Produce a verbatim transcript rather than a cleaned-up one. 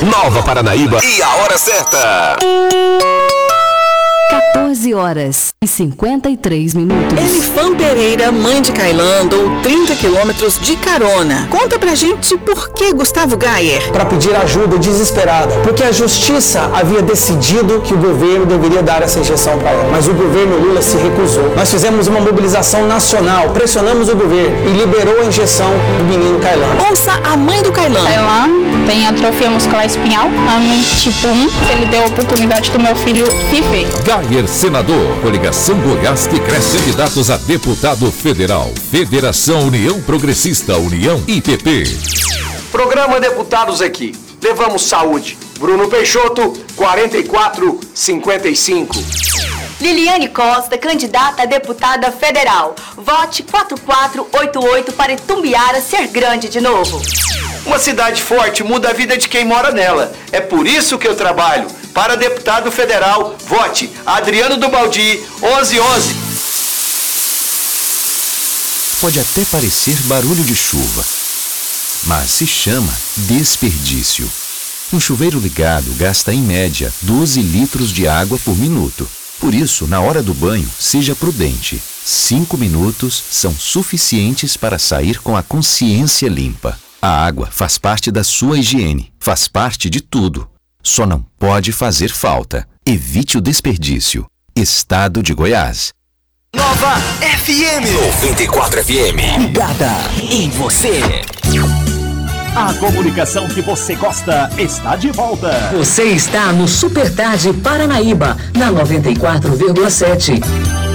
Nova Paranaíba e a hora certa. quatorze horas e cinquenta e três minutos. Elifan Pereira, mãe de Kailan, andou trinta quilômetros de carona. Conta pra gente por que Gustavo Gayer. Para pedir ajuda desesperada, porque a justiça havia decidido que o governo deveria dar essa injeção para ela, mas o governo Lula se recusou. Nós fizemos uma mobilização nacional, pressionamos o governo e liberou a injeção do menino Kailan. Ouça a mãe do Kailan. Kailan tem atrofia muscular espinhal, A M tipo um. Ele deu a oportunidade do meu filho viver. Gayer, senador, coligação Goiás que cresce. Candidatos a deputado federal. Federação União Progressista, União I P P. Programa Deputados aqui. Levamos saúde. Bruno Peixoto, quarenta e quatro cinquenta e cinco. Liliane Costa, candidata a deputada federal. Vote quatro quatro oito oito para Itumbiara ser grande de novo. Uma cidade forte muda a vida de quem mora nela. É por isso que eu trabalho. Para deputado federal, vote Adriano do Baldi, onze onze. Pode até parecer barulho de chuva, mas se chama desperdício. Um chuveiro ligado gasta em média doze litros de água por minuto. Por isso, na hora do banho, seja prudente. Cinco minutos são suficientes para sair com a consciência limpa. A água faz parte da sua higiene, faz parte de tudo. Só não pode fazer falta. Evite o desperdício. Estado de Goiás. Nova F M noventa e quatro F M. Ligada em você. A comunicação que você gosta está de volta. Você está no Super Tarde Paranaíba, na noventa e quatro vírgula sete.